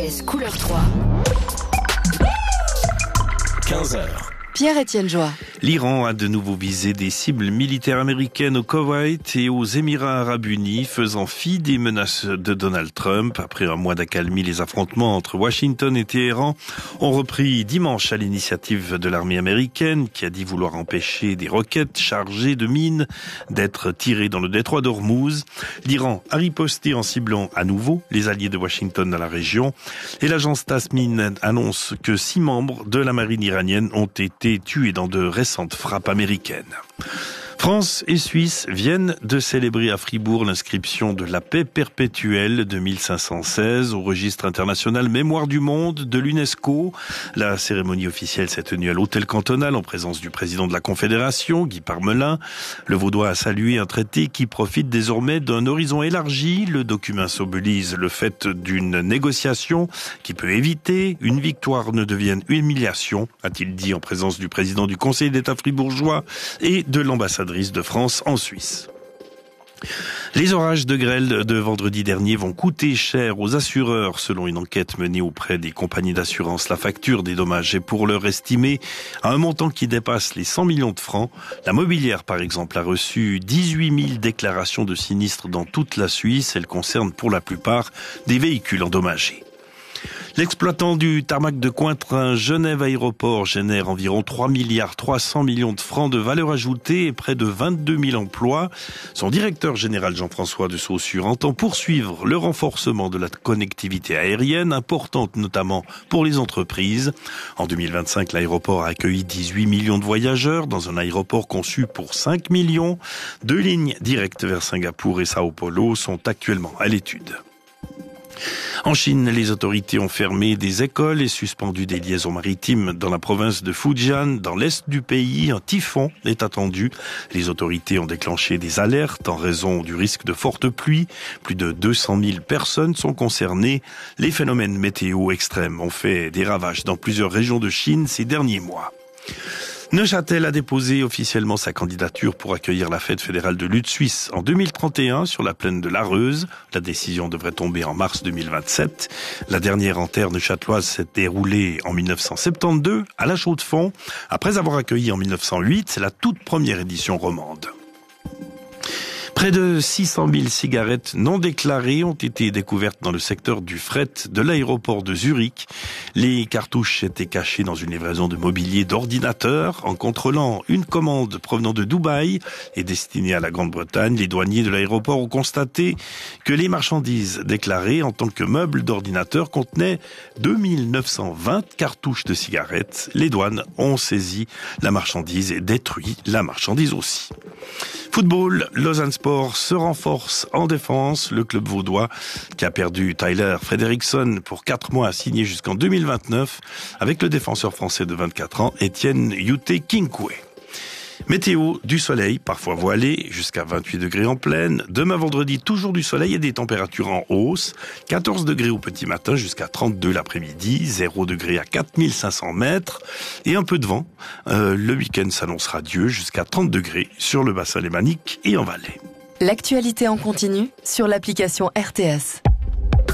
RTS couleur 3. 15h. Pierre-Étienne Joie. L'Iran a de nouveau visé des cibles militaires américaines au Koweït et aux Émirats arabes unis, faisant fi des menaces de Donald Trump. Après un mois d'accalmie, les affrontements entre Washington et Téhéran ont repris dimanche à l'initiative de l'armée américaine, qui a dit vouloir empêcher des roquettes chargées de mines d'être tirées dans le détroit d'Ormuz. L'Iran a riposté en ciblant à nouveau les alliés de Washington dans la région. Et l'agence Tasmin annonce que 6 membres de la marine iranienne ont été tués dans de récentes frappes américaines. France et Suisse viennent de célébrer à Fribourg l'inscription de la paix perpétuelle de 1516 au registre international Mémoire du Monde de l'UNESCO. La cérémonie officielle s'est tenue à l'hôtel cantonal en présence du président de la Confédération, Guy Parmelin. Le Vaudois a salué un traité qui profite désormais d'un horizon élargi. Le document symbolise le fait d'une négociation qui peut éviter une victoire ne devienne une humiliation, a-t-il dit en présence du président du Conseil d'État fribourgeois et de l'ambassadrice de France en Suisse. Les orages de grêle de vendredi dernier vont coûter cher aux assureurs. Selon une enquête menée auprès des compagnies d'assurance, la facture des dommages est pour l'heure estimée à un montant qui dépasse les 100 millions de francs. La Mobilière, par exemple, a reçu 18 000 déclarations de sinistres dans toute la Suisse. Elles concernent pour la plupart des véhicules endommagés. L'exploitant du tarmac de Cointrin Genève Aéroport génère environ 3,3 milliards de francs de valeur ajoutée et près de 22 000 emplois. Son directeur général Jean-François de Saussure entend poursuivre le renforcement de la connectivité aérienne, importante notamment pour les entreprises. En 2025, l'aéroport a accueilli 18 millions de voyageurs dans un aéroport conçu pour 5 millions. 2 lignes directes vers Singapour et Sao Paulo sont actuellement à l'étude. En Chine, les autorités ont fermé des écoles et suspendu des liaisons maritimes dans la province de Fujian. Dans l'est du pays, un typhon est attendu. Les autorités ont déclenché des alertes en raison du risque de fortes pluies. Plus de 200 000 personnes sont concernées. Les phénomènes météo extrêmes ont fait des ravages dans plusieurs régions de Chine ces derniers mois. Neuchâtel a déposé officiellement sa candidature pour accueillir la fête fédérale de lutte suisse en 2031 sur la plaine de l'Areuse. La décision devrait tomber en mars 2027. La dernière en terre neuchâteloise s'est déroulée en 1972 à la Chaux-de-Fonds, après avoir accueilli en 1908 la toute première édition romande. Près de 600 000 cigarettes non déclarées ont été découvertes dans le secteur du fret de l'aéroport de Zurich. Les cartouches étaient cachées dans une livraison de mobilier d'ordinateur. En contrôlant une commande provenant de Dubaï et destinée à la Grande-Bretagne, les douaniers de l'aéroport ont constaté que les marchandises déclarées en tant que meubles d'ordinateur contenaient 2920 cartouches de cigarettes. Les douanes ont saisi la marchandise et détruit la marchandise aussi. Football, Lausanne Sport se renforce en défense. Le club vaudois qui a perdu Tyler Frederickson pour 4 mois signé jusqu'en 2029 avec le défenseur français de 24 ans, Étienne Yute-Kinkwe. Météo, du soleil, parfois voilé, jusqu'à 28 degrés en plaine. Demain vendredi, toujours du soleil et des températures en hausse. 14 degrés au petit matin jusqu'à 32 l'après-midi. 0 degrés à 4500 mètres. Et un peu de vent. Le week-end s'annonce radieux jusqu'à 30 degrés sur le bassin lémanique et en Valais. L'actualité en continu sur l'application RTS.